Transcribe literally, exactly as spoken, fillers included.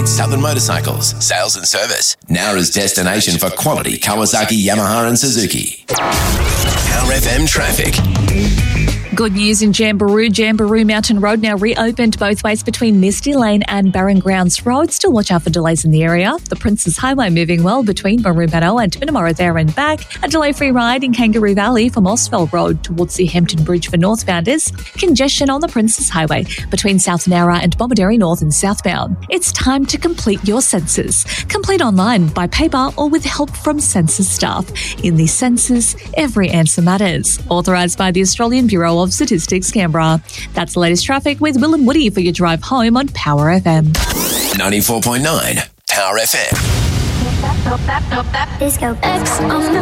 Southern Motorcycles, Sales and Service. Nowra's destination for quality Kawasaki, Yamaha and Suzuki. Power F M traffic. Good news in Jamberoo. Jamberoo Mountain Road now reopened both ways between Misty Lane and Barron Grounds Road. Still watch out for delays in the area. The Princes Highway moving well between Maroubano and Minamara there and back. A delay-free ride in Kangaroo Valley from Oswell Road towards the Hempton Bridge for northbounders. Congestion on the Princes Highway between South Nowra and Bomaderry North and southbound. It's time to complete your census. Complete online, by paper or with help from census staff. In the census, every answer matters. Authorised by the Australian Bureau of Statistics, Canberra. That's the latest traffic with Will and Woody for your drive home on Power F M. ninety-four point nine Power F M. Disco X on the